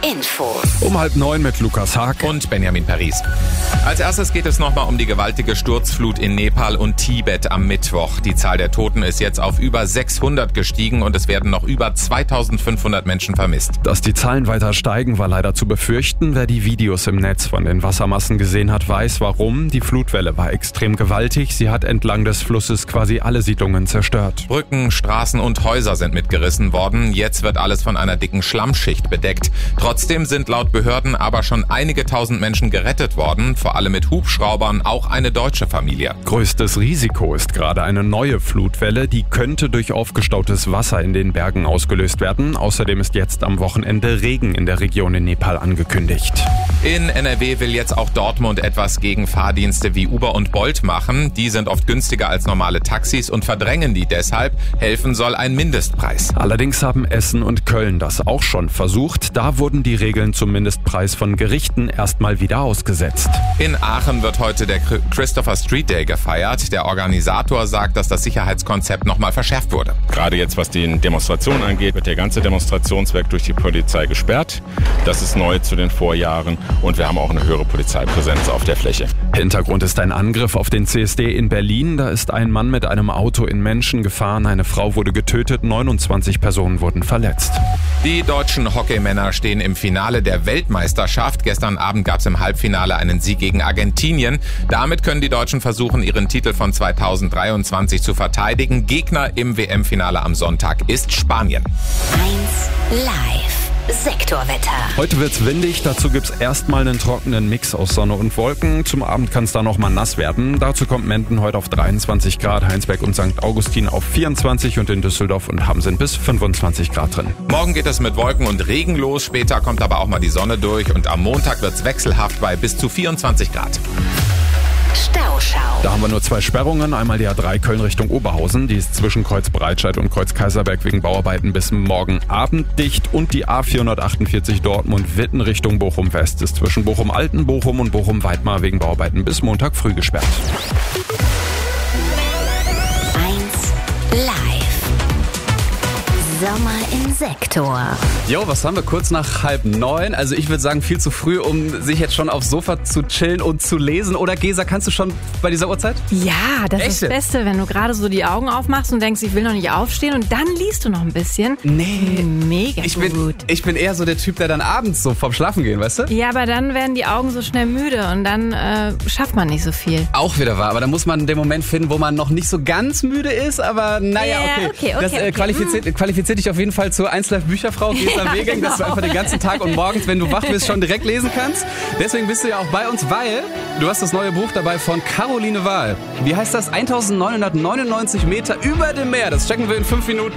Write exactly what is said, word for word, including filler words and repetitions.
Info. Um halb neun mit Lukas Haag und Benjamin Paris. Als erstes geht es nochmal um die gewaltige Sturzflut in Nepal und Tibet am Mittwoch. Die Zahl der Toten ist jetzt auf über sechshundert gestiegen und es werden noch über zweitausendfünfhundert Menschen vermisst. Dass die Zahlen weiter steigen, war leider zu befürchten. Wer die Videos im Netz von den Wassermassen gesehen hat, weiß warum. Die Flutwelle war extrem gewaltig. Sie hat entlang des Flusses quasi alle Siedlungen zerstört. Brücken, Straßen und Häuser sind mitgerissen worden. Jetzt wird alles von einer dicken Schlammschicht bedeckt. Trotzdem sind laut Behörden aber schon einige tausend Menschen gerettet worden, vor allem mit Hubschraubern, auch eine deutsche Familie. Größtes Risiko ist gerade eine neue Flutwelle, die könnte durch aufgestautes Wasser in den Bergen ausgelöst werden. Außerdem ist jetzt am Wochenende Regen in der Region in Nepal angekündigt. In N R W will jetzt auch Dortmund etwas gegen Fahrdienste wie Uber und Bolt machen. Die sind oft günstiger als normale Taxis und verdrängen die deshalb. Helfen soll ein Mindestpreis. Allerdings haben Essen und Köln das auch schon versucht. Da wurden die Regeln zum Mindestpreis von Gerichten erstmal wieder ausgesetzt. In Aachen wird heute der Christopher Street Day gefeiert. Der Organisator sagt, dass das Sicherheitskonzept nochmal verschärft wurde. Gerade jetzt, was die Demonstration angeht, wird der ganze Demonstrationsweg durch die Polizei gesperrt. Das ist neu zu den Vorjahren und wir haben auch eine höhere Polizeipräsenz auf der Fläche. Hintergrund ist ein Angriff auf den C S D in Berlin. Da ist ein Mann mit einem Auto in Menschen gefahren. Eine Frau wurde getötet, neunundzwanzig Personen wurden verletzt. Die deutschen Hockeymänner stehen im Finale der Weltmeisterschaft. Gestern Abend gab es im Halbfinale einen Sieg gegen Argentinien. Damit können die Deutschen versuchen, ihren Titel von zweitausenddreiundzwanzig zu verteidigen. Gegner im W M-Finale am Sonntag ist Spanien. eins live. Sektorwetter. Heute wird's windig, dazu gibt's erstmal einen trockenen Mix aus Sonne und Wolken. Zum Abend kann es dann noch mal nass werden. Dazu kommt Menden heute auf dreiundzwanzig Grad, Heinsberg und Sankt Augustin auf vierundzwanzig und in Düsseldorf und Hamm sind bis fünfundzwanzig Grad drin. Morgen geht es mit Wolken und Regen los, später kommt aber auch mal die Sonne durch und am Montag wird's wechselhaft bei bis zu vierundzwanzig Grad. Stauschau. Da haben wir nur zwei Sperrungen. Einmal die A drei Köln Richtung Oberhausen. Die ist zwischen Kreuz Breitscheid und Kreuz Kaiserberg wegen Bauarbeiten bis morgen Abend dicht. Und die A vierhundertachtundvierzig Dortmund-Witten Richtung Bochum-West ist zwischen Bochum-Altenbochum und Bochum-Weidmar wegen Bauarbeiten bis Montag früh gesperrt. eins live. Sommer im Sektor. Jo, was haben wir kurz nach halb neun? Also ich würde sagen, viel zu früh, um sich jetzt schon aufs Sofa zu chillen und zu lesen. Oder Gesa, kannst du schon bei dieser Uhrzeit? Ja, das Echt? ist das Beste, wenn du gerade so die Augen aufmachst und denkst, ich will noch nicht aufstehen und dann liest du noch ein bisschen. Nee. Mega Ich gut. bin, ich bin eher so der Typ, der dann abends so vorm Schlafen gehen, weißt du? Ja, aber dann werden die Augen so schnell müde und dann äh, schafft man nicht so viel. Auch wieder wahr, aber da muss man den Moment finden, wo man noch nicht so ganz müde ist, aber naja, Ja, okay. okay, okay, das äh, okay. qualifiziert, qualifiziert dich auf jeden Fall zur eins Live Bücherfrau, Gesa Weging, genau. dass du einfach den ganzen Tag und morgens, wenn du wach bist, schon direkt lesen kannst. Deswegen bist du ja auch bei uns, weil du hast das neue Buch dabei von Caroline Wahl. Wie heißt das? eintausendneunhundertneunundneunzig Meter über dem Meer. Das checken wir in fünf Minuten.